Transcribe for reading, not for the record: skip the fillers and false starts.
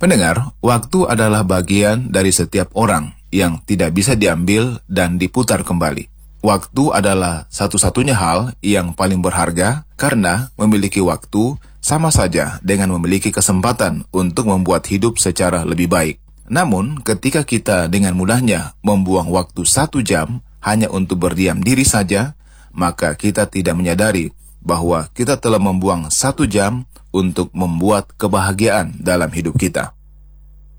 Pendengar, waktu adalah bagian dari setiap orang yang tidak bisa diambil dan diputar kembali. Waktu adalah satu-satunya hal yang paling berharga karena memiliki waktu sama saja dengan memiliki kesempatan untuk membuat hidup secara lebih baik. Namun, ketika kita dengan mudahnya membuang waktu 1 jam hanya untuk berdiam diri saja, maka kita tidak menyadari bahwa kita telah membuang 1 jam untuk membuat kebahagiaan dalam hidup kita.